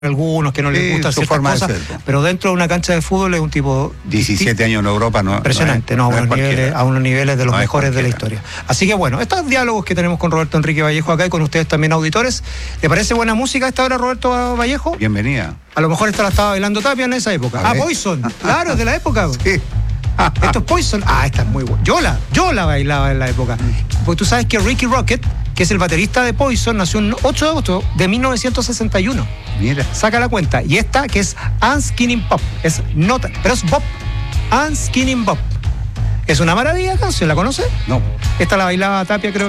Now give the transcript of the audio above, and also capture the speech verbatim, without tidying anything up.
algunos que no les Sí, gusta su ciertas forma de cosas, ser. pero dentro de una cancha de fútbol es un tipo diecisiete años en Europa, no. impresionante, no, no es, no, a, no unos es niveles, a unos niveles de los no mejores de la historia. Así que bueno, estos diálogos que tenemos con Roberto Enrique Vallejo acá y con ustedes también, auditores. ¿Le parece buena música a esta hora, Roberto Vallejo? Bienvenida. A lo mejor esta la estaba bailando Tapia en esa época. Ah, Poison, claro, es de la época. Sí. Esto es Poison. Ah, esta es muy buena. Yo la, yo la bailaba en la época. Porque tú sabes que Ricky Rocket, que es el baterista de Poison, nació el ocho de agosto de mil novecientos sesenta y uno. Mira. Saca la cuenta. Y esta, que es Unskinning Pop, es nota, pero es Bob. Unskinning Bob. Es una maravilla canción, ¿la conoces? No. Esta la bailaba Tapia, creo.